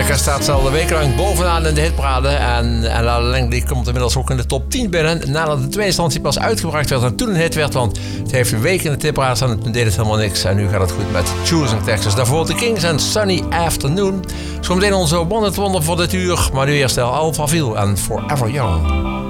Amerika staat al wekenlang bovenaan in de hitparade. En La La Land die komt inmiddels ook in de top 10 binnen. Nadat de tweede instantie pas uitgebracht werd en toen een hit werd. Want het heeft een week in de hitparade staan en toen deed het helemaal niks. En nu gaat het goed met Choosing Texas. Daarvoor The Kings en Sunny Afternoon. Zometeen onze One Hit Wonder voor dit uur. Maar nu eerst Alphaville en Forever Young.